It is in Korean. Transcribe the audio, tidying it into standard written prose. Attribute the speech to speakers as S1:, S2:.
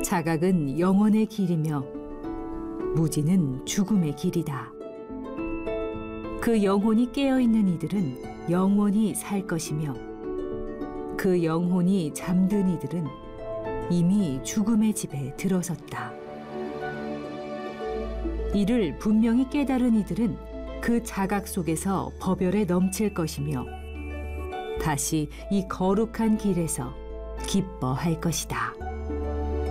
S1: 자각은 영혼의 길이며 무지는 죽음의 길이다. 그 영혼이 깨어있는 이들은 영원히 살 것이며 그 영혼이 잠든 이들은 이미 죽음의 집에 들어섰다. 이를 분명히 깨달은 이들은 그 자각 속에서 법열에 넘칠 것이며 다시 이 거룩한 길에서 기뻐할 것이다.